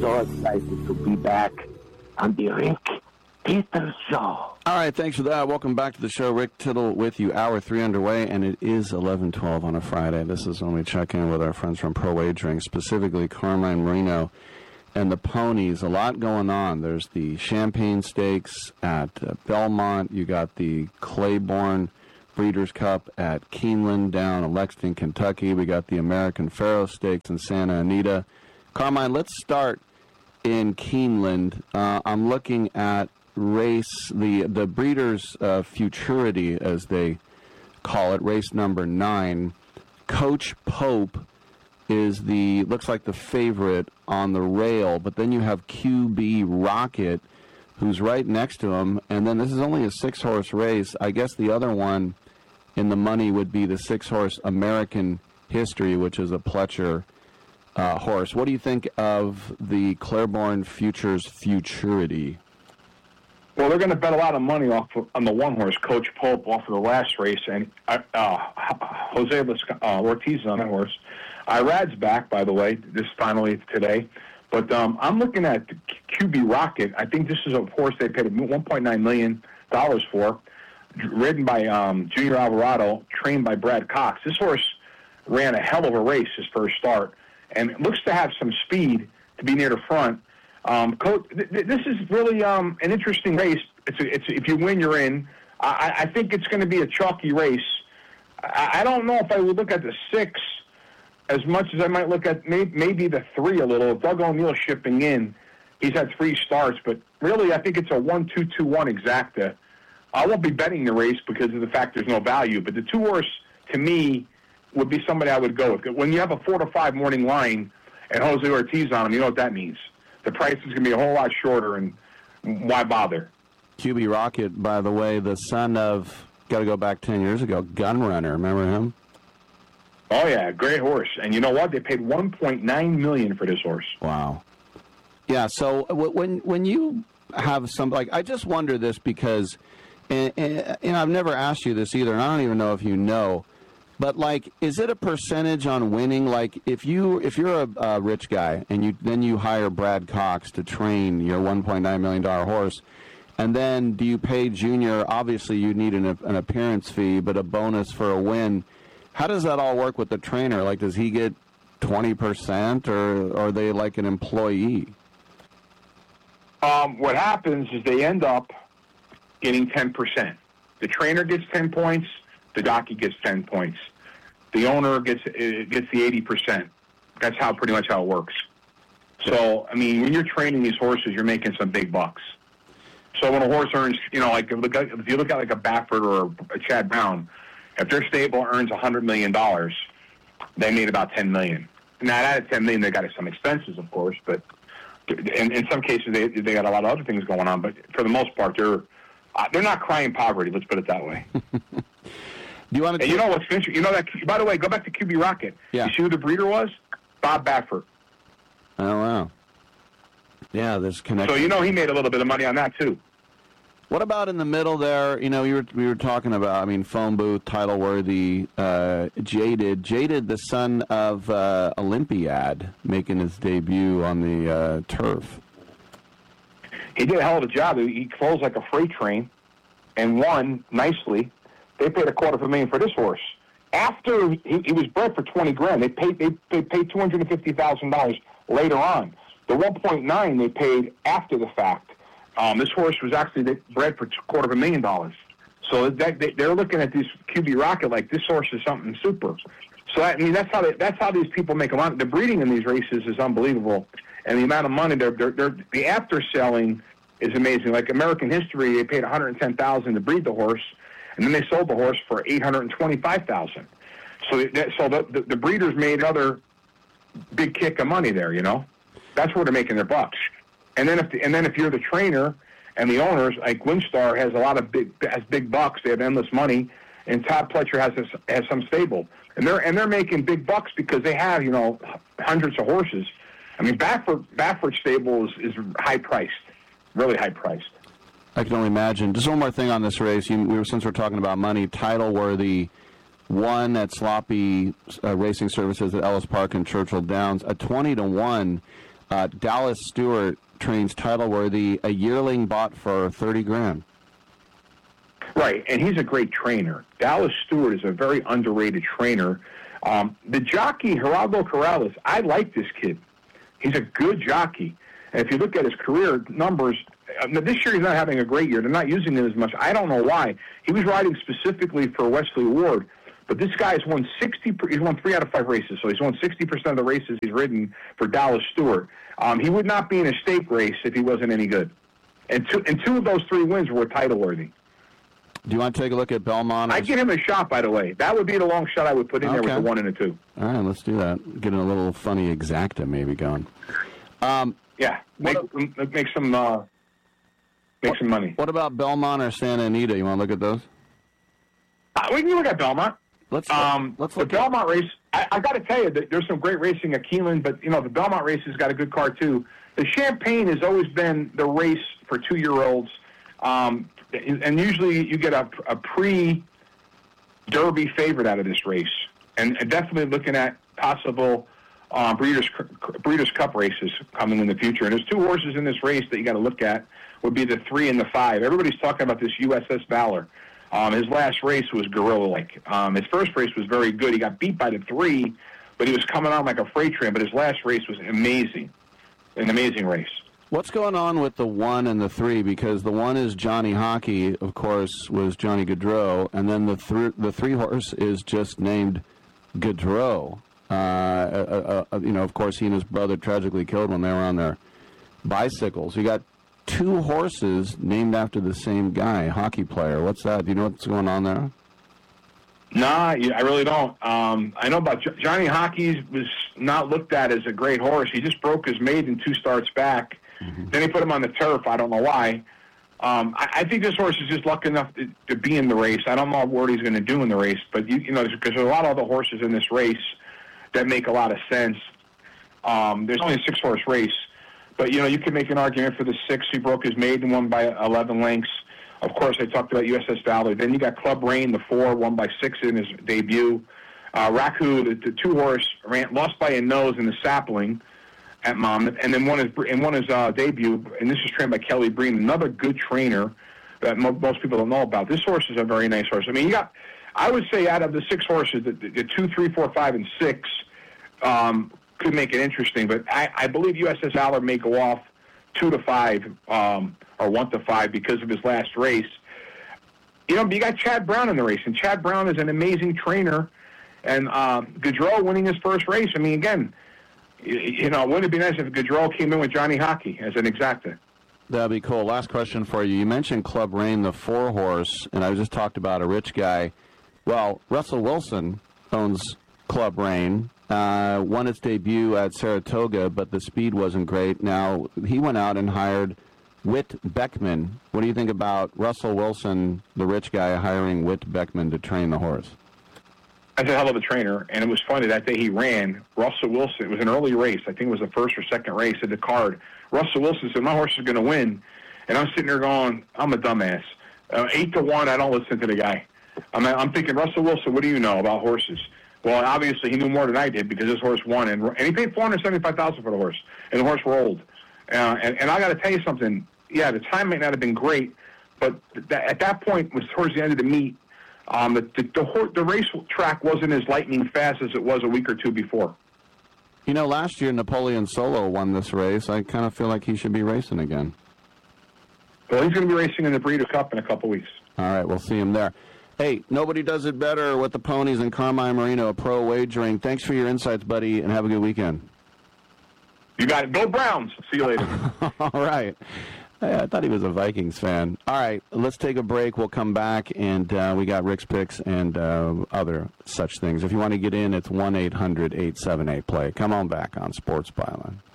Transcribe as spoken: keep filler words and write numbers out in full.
so excited to be back on the Rick Peters Show. All right, thanks for that. Welcome back to the show. Rick Tittle with you. Hour three underway, and it is eleven twelve on a Friday. This is when we check in with our friends from Pro Wagering, specifically Carmine Marino and the Ponies. A lot going on. There's the Champagne Stakes at uh, Belmont. You got the Claiborne Breeders' Cup at Keeneland down in Lexington, Kentucky. We got the American Pharoah Stakes in Santa Anita. Carmine, let's start in Keeneland. Uh, I'm looking at race, the the Breeders' uh, Futurity, as they call it, race number nine. Coach Pope is the, looks like the favorite on the rail, but then you have Q B Rocket, who's right next to him, and then this is only a six-horse race. I guess the other one in the money would be the six-horse American History, which is a Pletcher uh, horse. What do you think of the Claiborne Futures Futurity? Well, they're going to bet a lot of money off of, on the one horse, Coach Pope, off of the last race, and uh, uh, Jose uh, Ortiz on that horse. Irad's back, by the way, this finally today. But um, I'm looking at Q B Rocket. I think this is a horse they paid one point nine million dollars for, ridden by um, Junior Alvarado, trained by Brad Cox. This horse ran a hell of a race his first start, and it looks to have some speed to be near the front. Um, Coach, th- th- this is really um, an interesting race. It's, a, it's a, if you win, you're in. I, I think it's going to be a chalky race. I, I don't know if I would look at the six as much as I might look at may, maybe the three a little. Doug O'Neill shipping in. He's had three starts, but really I think it's a one two two one exacta. I won't be betting the race because of the fact there's no value, but the two horse, to me, would be somebody I would go with. When you have a four to five morning line and Jose Ortiz on them, you know what that means. The price is going to be a whole lot shorter, and why bother? Q B Rocket, by the way, the son of, got to go back ten years ago, Gunrunner. Remember him? Oh, yeah, great horse. And you know what? They paid one point nine million dollars for this horse. Wow. Yeah, so when when you have some, like, I just wonder this because, and, and, and I've never asked you this either, and I don't even know if you know, but, like, is it a percentage on winning? Like, if, you, if you're a, a rich guy and you then you hire Brad Cox to train your one point nine million dollars horse, and then do you pay Junior, obviously you need an, an appearance fee, but a bonus for a win. How does that all work with the trainer? Like, does he get twenty percent, or, or are they like an employee? Um, what happens is they end up getting ten percent. The trainer gets ten points. The jockey gets ten points. The owner gets gets the eighty percent. That's how pretty much how it works. So, I mean, when you're training these horses, you're making some big bucks. So when a horse earns, you know, like if you look at like a Baffert or a Chad Brown, if their stable earns one hundred million dollars, they made about ten million dollars. Now, out of ten million dollars, they got some expenses, of course, but in, in some cases, they they got a lot of other things going on. But for the most part, they're uh, they're not crying poverty. Let's put it that way. Do you want to? And you know what's interesting? You know that. By the way, go back to Q B Rocket. Yeah. You see who the breeder was? Bob Baffert. Oh wow. Yeah, there's connection. So you know he made a little bit of money on that too. What about in the middle there? You know, you were, we were talking about, I mean, phone booth, title worthy, uh, Jaded. Jaded, the son of uh, Olympiad, making his debut on the uh, turf. He did a hell of a job. He closed like a freight train and won nicely. They paid a quarter of a million for this horse. After he, he was bred for twenty grand, they paid they, they paid two hundred and fifty thousand dollars later on. The one point nine they paid after the fact. Um, this horse was actually bred for a quarter of a million dollars. So that, they, they're looking at this Q B Rocket like this horse is something super. So I mean that's how they, that's how these people make a lot. The breeding in these races is unbelievable, and the amount of money they're, they're, they're the after selling is amazing. Like American History, they paid one hundred and ten thousand to breed the horse, and then they sold the horse for eight hundred and twenty-five thousand. So that, so the, the the breeders made another big kick of money there. You know, that's where they're making their bucks. And then if the, and then if you're the trainer and the owners, like Winstar has a lot of big has big bucks, they have endless money, and Todd Pletcher has this, has some stable, and they're and they're making big bucks because they have you know hundreds of horses. I mean, Baffert Baffert stable is, is high priced, really high priced. I can only imagine. Just one more thing on this race. You, we were, since we're talking about money, title worthy. One at Sloppy uh, Racing Services at Ellis Park and Churchill Downs, a twenty to one. Uh, Dallas Stewart trains Title Worthy, a yearling bought for thirty grand. Right, and he's a great trainer. Dallas Stewart is a very underrated trainer. Um, the jockey, Geraldo Corrales, I like this kid. He's a good jockey. And if you look at his career numbers, uh, this year he's not having a great year. They're not using him as much. I don't know why. He was riding specifically for Wesley Ward, but this guy has won sixty. He's won three out of five races, so he's won sixty percent of the races he's ridden for Dallas Stewart. Um, he would not be in a stake race if he wasn't any good. And two, and two of those three wins were title worthy. Do you want to take a look at Belmont? I'd give him a shot, by the way. That would be the long shot I would put in okay. there with the one and the two. All right, let's do that. Getting a little funny exacta maybe going. Um, yeah, make, what, make some uh, make what, some money. What about Belmont or Santa Anita? You want to look at those? Uh, we can look at Belmont. Let's um, let's the look Belmont race. I, I got to tell you that there's some great racing at Keeneland, but you know the Belmont race has got a good car too. The Champagne has always been the race for two-year-olds, um, and usually you get a, a pre-Derby favorite out of this race, and, and definitely looking at possible uh, Breeders' Breeders' Cup races coming in the future. And there's two horses in this race that you got to look at. Would be the three and the five. Everybody's talking about this U S S Valor. Um, his last race was gorilla-like. Um, his first race was very good. He got beat by the three, but he was coming on like a freight train. But his last race was amazing, an amazing race. What's going on with the one and the three? Because the one is Johnny Hockey, of course, was Johnny Gaudreau, and then the th- the three horse is just named Gaudreau. Uh, uh, uh, you know, of course, he and his brother tragically killed when they were on their bicycles. You got two horses named after the same guy, hockey player. What's that? Do you know what's going on there? Nah, I really don't. Um, I know about J- Johnny Hockey was not looked at as a great horse. He just broke his maiden two starts back. Mm-hmm. Then he put him on the turf. I don't know why. Um, I, I think this horse is just lucky enough to, to be in the race. I don't know what he's going to do in the race, but you, you know, because there's a lot of other horses in this race that make a lot of sense. Um, there's only a six-horse race, but you know, you can make an argument for the six. He broke his maiden, won by eleven lengths. Of course, I talked about U S S Valor. Then you got Club Rain, the four, won by six in his debut. Uh, Raku, the, the two-horse, ran, lost by a nose in the Sapling at Monmouth, and then won his and won his uh, debut. And this is trained by Kelly Breen, another good trainer that mo- most people don't know about. This horse is a very nice horse. I mean, you got, I would say, out of the six horses, the, the, the two, three, four, five, and six um, could make it interesting. But I, I believe U S S Valor may go off two to five um, or one to five because of his last race. You know, you got Chad Brown in the race, and Chad Brown is an amazing trainer. And um, Gaudreau winning his first race. I mean, again, you, you know, wouldn't it be nice if Gaudreau came in with Johnny Hockey as an exacta? That'd be cool. Last question for you. You mentioned Club Rain, the four horse, and I just talked about a rich guy. Well, Russell Wilson owns Club Rain. Uh, won its debut at Saratoga, but the speed wasn't great. Now, he went out and hired Whit Beckman. What do you think about Russell Wilson, the rich guy, hiring Whit Beckman to train the horse? That's a hell of a trainer, and it was funny. That day he ran, Russell Wilson, it was an early race. I think it was the first or second race at the card. Russell Wilson said, my horse is going to win. And I'm sitting there going, I'm a dumbass. Uh, eight to one, I don't listen to the guy. I'm, I'm thinking, Russell Wilson, what do you know about horses? Well, obviously he knew more than I did because this horse won, and, and he paid four hundred seventy-five thousand dollars for the horse, and the horse rolled. Uh, and, and I got to tell you something. Yeah, the time might not have been great, but th- at that point, was towards the end of the meet, um, the, the, the, the race track wasn't as lightning fast as it was a week or two before. You know, last year Napoleon Solo won this race. I kind of feel like he should be racing again. Well, he's going to be racing in the Breeders' Cup in a couple weeks. All right, we'll see him there. Hey, nobody does it better with the ponies and Carmine Marino, Pro Wagering. Thanks for your insights, buddy, and have a good weekend. You got it. Go Browns. See you later. All right. I thought he was a Vikings fan. All right, let's take a break. We'll come back, and uh, we got Rick's Picks and uh, other such things. If you want to get in, it's one eight hundred eight seven eight play. Come on back on Sports Byline.